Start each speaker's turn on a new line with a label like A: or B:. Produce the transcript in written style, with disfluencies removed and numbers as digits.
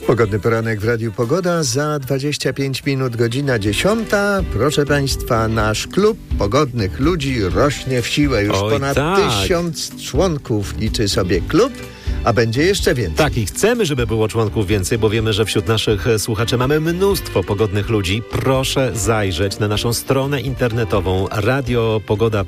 A: Pogodny poranek w Radiu Pogoda. Za 25 minut godzina 10. Proszę Państwa, nasz klub pogodnych ludzi rośnie w siłę. Już ponad 1000 członków liczy sobie klub, a będzie jeszcze więcej.
B: Tak, i chcemy, żeby było członków więcej, bo wiemy, że wśród naszych słuchaczy mamy mnóstwo pogodnych ludzi. Proszę zajrzeć na naszą stronę internetową radiopogoda.pl